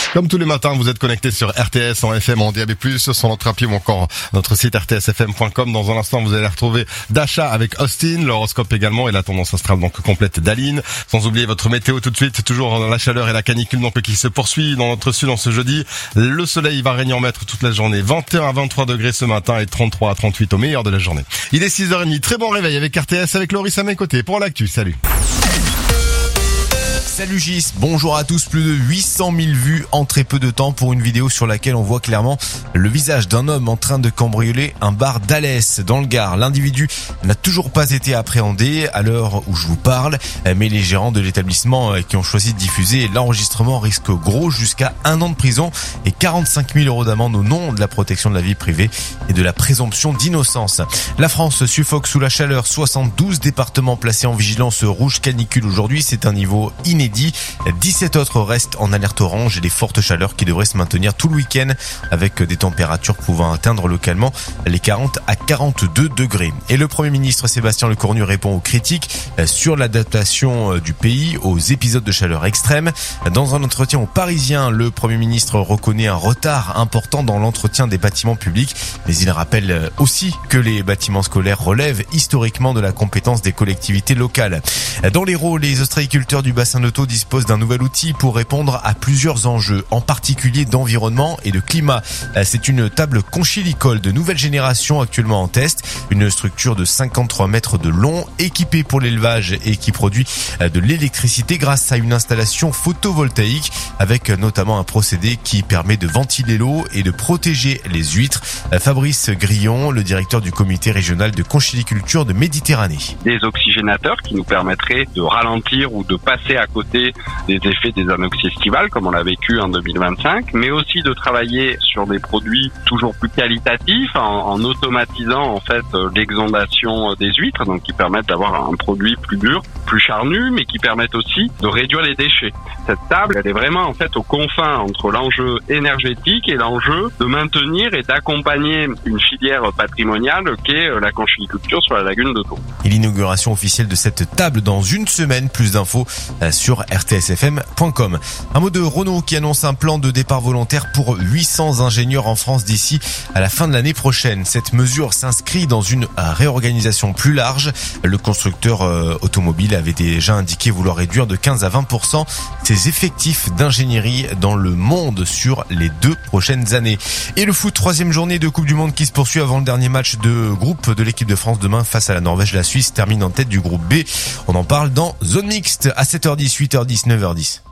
Comme tous les matins, vous êtes connectés sur RTS en FM, en DAB+, sur notre appli ou encore notre site rtsfm.com. Dans un instant, vous allez retrouver Dasha avec Austin, l'horoscope également et la tendance astrale donc complète d'Aline. Sans oublier votre météo tout de suite, toujours la chaleur et la canicule donc qui se poursuit dans notre sud en ce jeudi. Le soleil va régner en maître toute la journée. 21 à 23 degrés ce matin et 33 à 38 au meilleur de la journée. Il est 6h30. Très bon réveil avec RTS avec Loris à mes côtés pour l'actu. Salut. Salut Gis, bonjour à tous. Plus de 800 000 vues en très peu de temps pour une vidéo sur laquelle on voit clairement le visage d'un homme en train de cambrioler un bar d'Alès dans le Gard. L'individu n'a toujours pas été appréhendé à l'heure où je vous parle, mais les gérants de l'établissement qui ont choisi de diffuser l'enregistrement risquent gros, jusqu'à 1 an de prison et 45 000 € d'amende au nom de la protection de la vie privée et de la présomption d'innocence. La France suffoque sous la chaleur. 72 départements placés en vigilance rouge canicule aujourd'hui, c'est un niveau inédit. 17 autres restent en alerte orange et des fortes chaleurs qui devraient se maintenir tout le week-end avec des températures pouvant atteindre localement les 40 à 42 degrés. Et le Premier ministre Sébastien Lecornu répond aux critiques sur l'adaptation du pays aux épisodes de chaleur extrême. Dans un entretien aux Parisiens, le Premier ministre reconnaît un retard important dans l'entretien des bâtiments publics, mais il rappelle aussi que les bâtiments scolaires relèvent historiquement de la compétence des collectivités locales. Dans l'Hérault, les ostréiculteurs du bassin de dispose d'un nouvel outil pour répondre à plusieurs enjeux, en particulier d'environnement et de climat. C'est une table conchylicole de nouvelle génération actuellement en test, une structure de 53 mètres de long, équipée pour l'élevage et qui produit de l'électricité grâce à une installation photovoltaïque avec notamment un procédé qui permet de ventiler l'eau et de protéger les huîtres. Fabrice Grillon, le directeur du comité régional de conchyliculture de Méditerranée. Des oxygénateurs qui nous permettraient de ralentir ou de passer à côté des effets des anoxies estivales comme on l'a vécu en 2025, mais aussi de travailler sur des produits toujours plus qualitatifs en automatisant en fait l'exondation des huîtres, donc qui permettent d'avoir un produit plus dur, plus charnu, mais qui permettent aussi de réduire les déchets. Cette table, elle est vraiment en fait aux confins entre l'enjeu énergétique et l'enjeu de maintenir et d'accompagner une filière patrimoniale qu'est la conchyliculture sur la lagune de Thau. Et l'inauguration officielle de cette table dans une semaine. Plus d'infos sur rtsfm.com. Un mot de Renault qui annonce un plan de départ volontaire pour 800 ingénieurs en France d'ici à la fin de l'année prochaine. Cette mesure s'inscrit dans une réorganisation plus large. Le constructeur automobile avait déjà indiqué vouloir réduire de 15 à 20% ses effectifs d'ingénierie dans le monde sur les 2 prochaines années. Et le foot, 3e journée de Coupe du Monde qui se poursuit avant le dernier match de groupe de l'équipe de France demain face à la Norvège. La Suisse termine en tête du groupe B. On en parle dans Zone Mixte à 7h10, 8h10, 9h10.